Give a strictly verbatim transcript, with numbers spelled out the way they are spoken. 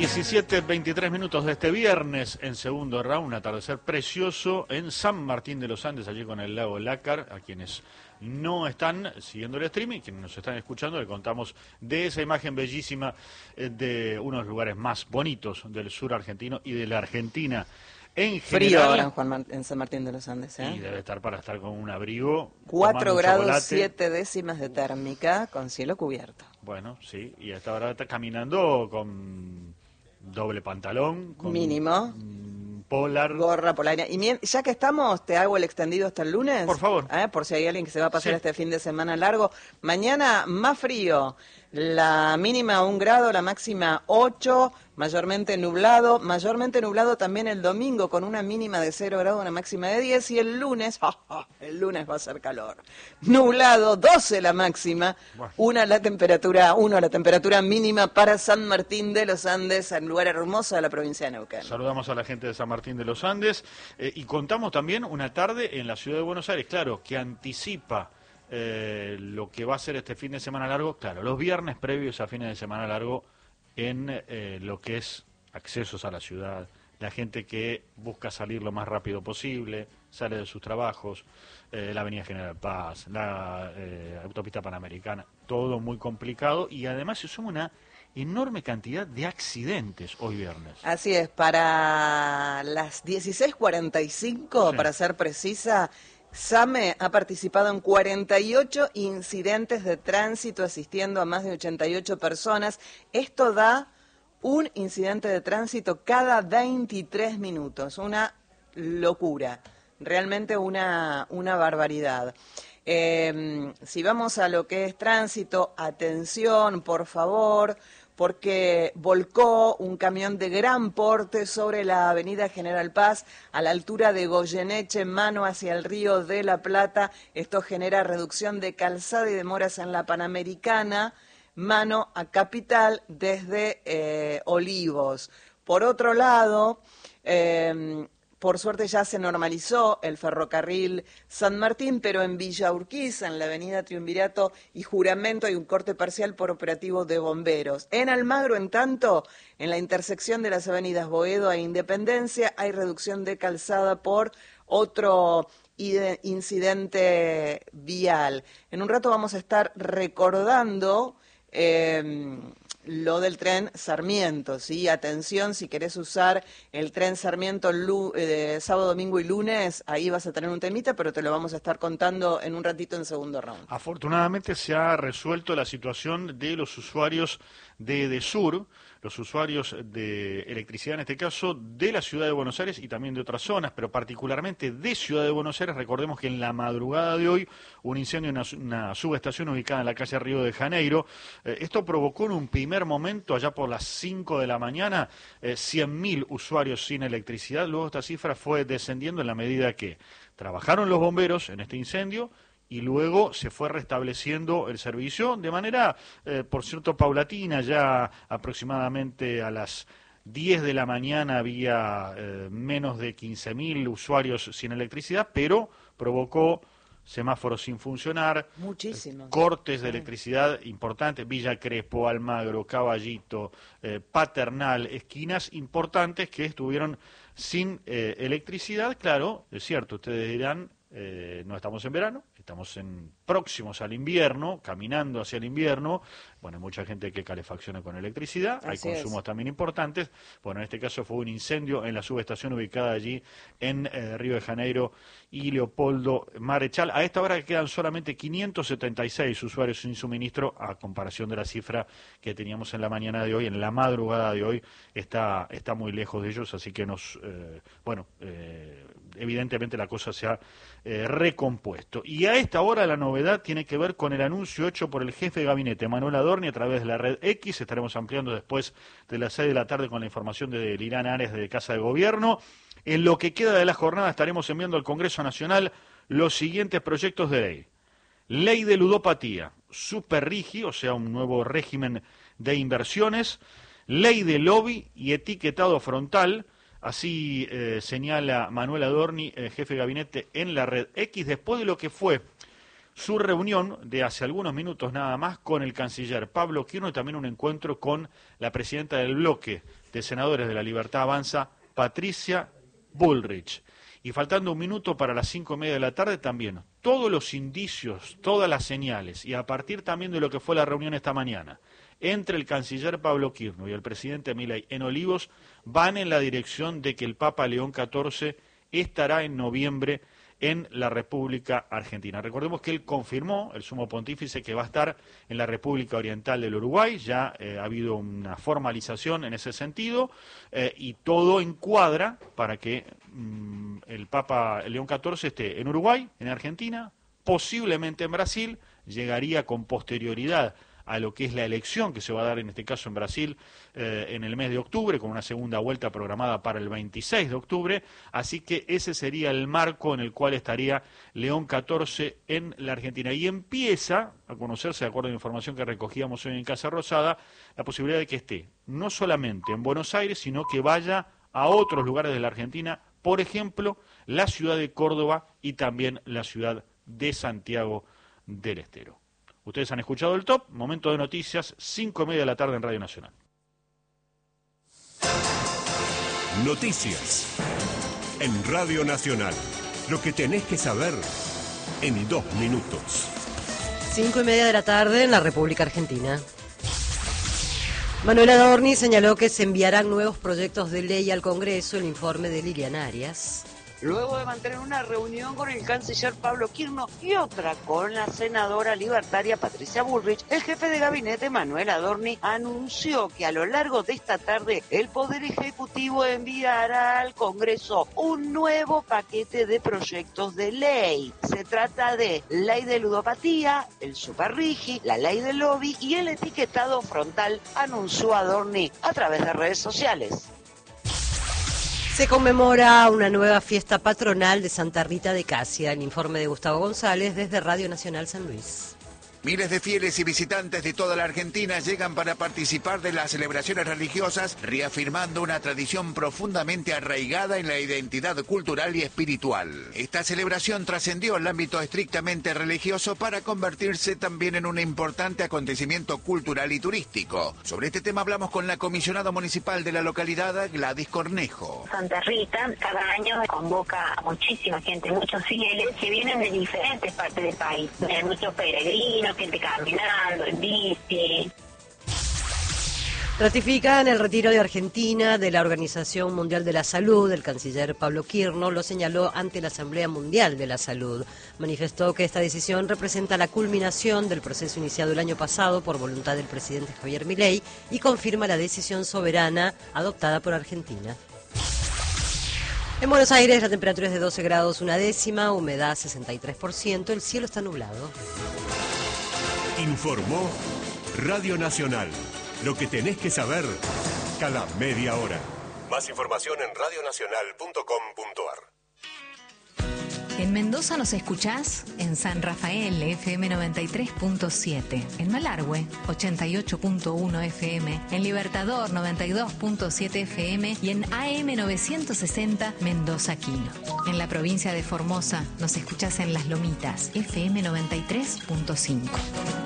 diecisiete, veintitrés minutos de este viernes en segundo round, un atardecer precioso en San Martín de los Andes, allí con el lago Lácar. A quienes no están siguiendo el streaming, quienes nos están escuchando, le contamos de esa imagen bellísima de uno de los lugares más bonitos del sur argentino y de la Argentina en general. Frío ahora en, Juan Mar en San Martín de los Andes, ¿eh? Y debe estar para estar con un abrigo. cuatro grados siete décimas de térmica con cielo cubierto. Bueno, sí, y hasta ahora está caminando con doble pantalón, con mínimo, polar, gorra polaria. Y ya que estamos, te hago el extendido hasta el lunes. Por favor. ¿Eh? Por si hay alguien que se va a pasar Sí. este fin de semana largo. Mañana más frío. La mínima un grado, la máxima ocho, mayormente nublado, mayormente nublado también el domingo con una mínima de cero grados, una máxima de diez, y el lunes, ¡ja, ja! El lunes va a ser calor. Nublado, doce la máxima, bueno. una la temperatura, uno la temperatura mínima para San Martín de los Andes, un lugar hermoso de la provincia de Neuquén. Saludamos a la gente de San Martín de los Andes eh, y contamos también una tarde en la ciudad de Buenos Aires, claro, que anticipa Eh, lo que va a ser este fin de semana largo, claro, los viernes previos a fines de semana largo en eh, lo que es accesos a la ciudad, la gente que busca salir lo más rápido posible, sale de sus trabajos, eh, la Avenida General Paz, la eh, Autopista Panamericana, todo muy complicado y además se suma una enorme cantidad de accidentes hoy viernes. Así es, para las dieciséis cuarenta y cinco, sí. Para ser precisa, SAME ha participado en cuarenta y ocho incidentes de tránsito asistiendo a más de ochenta y ocho personas. Esto da un incidente de tránsito cada veintitrés minutos, una locura, realmente una, una barbaridad. Eh, si vamos a lo que es tránsito, atención, por favor, porque volcó un camión de gran porte sobre la avenida General Paz a la altura de Goyeneche, mano hacia el río de la Plata. Esto genera reducción de calzada y demoras en la Panamericana, mano a Capital desde eh, Olivos. Por otro lado, eh, por suerte ya se normalizó el ferrocarril San Martín, pero en Villa Urquiza, en la avenida Triunvirato y Juramento, hay un corte parcial por operativo de bomberos. En Almagro, en tanto, en la intersección de las avenidas Boedo e Independencia, hay reducción de calzada por otro incidente vial. En un rato vamos a estar recordando Eh, lo del tren Sarmiento, ¿sí? Atención, si querés usar el tren Sarmiento eh, sábado, domingo y lunes, ahí vas a tener un temita, pero te lo vamos a estar contando en un ratito en segundo round. Afortunadamente se ha resuelto la situación de los usuarios de Edesur, los usuarios de electricidad en este caso de la ciudad de Buenos Aires y también de otras zonas, pero particularmente de Ciudad de Buenos Aires. Recordemos que en la madrugada de hoy un incendio en una, una subestación ubicada en la calle Río de Janeiro. Eh, esto provocó en un primer momento, allá por las cinco de la mañana, eh, cien mil usuarios sin electricidad. Luego esta cifra fue descendiendo en la medida que trabajaron los bomberos en este incendio y luego se fue restableciendo el servicio de manera, eh, por cierto, paulatina. Ya aproximadamente a las diez de la mañana había eh, menos de quince mil usuarios sin electricidad, pero provocó semáforos sin funcionar, muchísimos, cortes de electricidad importantes, Villa Crespo, Almagro, Caballito, eh, Paternal, esquinas importantes que estuvieron sin eh, electricidad. Claro, es cierto, ustedes dirán, eh, no estamos en verano, estamos en próximos al invierno, caminando hacia el invierno. Bueno, hay mucha gente que calefacciona con electricidad, Así hay consumos es. también importantes. Bueno, en este caso fue un incendio en la subestación ubicada allí en eh, Río de Janeiro y Leopoldo Marechal. A esta hora quedan solamente quinientos setenta y seis usuarios sin suministro, a comparación de la cifra que teníamos en la mañana de hoy, en la madrugada de hoy, está, está muy lejos de ellos, así que nos, eh, bueno, eh, evidentemente la cosa se ha eh, recompuesto. Y a esta hora la novedad tiene que ver con el anuncio hecho por el jefe de gabinete, Manuel Adorni, a través de la red X. Estaremos ampliando después de las seis de la tarde con la información de Liliana Ares de Casa de Gobierno. En lo que queda de la jornada estaremos enviando al Congreso Nacional los siguientes proyectos de ley. Ley de ludopatía, super rigi, o sea, un nuevo régimen de inversiones. Ley de lobby y etiquetado frontal. Así eh, señala Manuel Adorni, eh, jefe de gabinete en la red X, después de lo que fue su reunión de hace algunos minutos nada más con el canciller Pablo Kirchner y también un encuentro con la presidenta del bloque de senadores de la Libertad Avanza, Patricia Bullrich. Y faltando un minuto para las cinco y media de la tarde también, todos los indicios, todas las señales, y a partir también de lo que fue la reunión esta mañana, entre el canciller Pablo Kirchner y el presidente Milei en Olivos, van en la dirección de que el Papa León catorce estará en noviembre en la República Argentina. Recordemos que él confirmó, el sumo pontífice, que va a estar en la República Oriental del Uruguay, ya eh, ha habido una formalización en ese sentido, eh, y todo encuadra para que mm, el Papa León catorce esté en Uruguay, en Argentina, posiblemente en Brasil, llegaría con posterioridad a lo que es la elección que se va a dar en este caso en Brasil eh, en el mes de octubre, con una segunda vuelta programada para el veintiséis de octubre, así que ese sería el marco en el cual estaría León catorce en la Argentina. Y empieza a conocerse, de acuerdo a la información que recogíamos hoy en Casa Rosada, la posibilidad de que esté no solamente en Buenos Aires, sino que vaya a otros lugares de la Argentina, por ejemplo, la ciudad de Córdoba y también la ciudad de Santiago del Estero. Ustedes han escuchado el Top, momento de noticias, cinco y media de la tarde en Radio Nacional. Noticias en Radio Nacional. Lo que tenés que saber en dos minutos. Cinco y media de la tarde en la República Argentina. Manuel Adorni señaló que se enviarán nuevos proyectos de ley al Congreso, el informe de Liliana Arias. Luego de mantener una reunión con el canciller Pablo Kirchner y otra con la senadora libertaria Patricia Bullrich, el jefe de gabinete Manuel Adorni anunció que a lo largo de esta tarde el Poder Ejecutivo enviará al Congreso un nuevo paquete de proyectos de ley. Se trata de ley de ludopatía, el superrigi, la ley del lobby y el etiquetado frontal, anunció Adorni a través de redes sociales. Se conmemora una nueva fiesta patronal de Santa Rita de Casia. El informe de Gustavo González desde Radio Nacional San Luis. Miles de fieles y visitantes de toda la Argentina llegan para participar de las celebraciones religiosas, reafirmando una tradición profundamente arraigada en la identidad cultural y espiritual. Esta celebración trascendió el ámbito estrictamente religioso para convertirse también en un importante acontecimiento cultural y turístico. Sobre este tema hablamos con la comisionada municipal de la localidad, Gladys Cornejo. Santa Rita cada año convoca a muchísima gente, muchos fieles que vienen de diferentes partes del país. Hay muchos peregrinos, gente caminando, en bici. Ratifican el retiro de Argentina de la Organización Mundial de la Salud. El canciller Pablo Kirchner lo señaló ante la Asamblea Mundial de la Salud. Manifestó que esta decisión representa la culminación del proceso iniciado el año pasado por voluntad del presidente Javier Milei y confirma la decisión soberana adoptada por Argentina. En Buenos Aires la temperatura es de doce grados una décima, humedad sesenta y tres por ciento, el cielo está nublado. Informó Radio Nacional. Lo que tenés que saber cada media hora. Más información en radio nacional punto com punto a r. En Mendoza nos escuchás en San Rafael, F M noventa y tres punto siete. En Malargüe, ochenta y ocho punto uno F M. En Libertador, noventa y dos punto siete F M. Y en A M novecientos sesenta, Mendoza Quino. En la provincia de Formosa nos escuchás en Las Lomitas, F M noventa y tres punto cinco.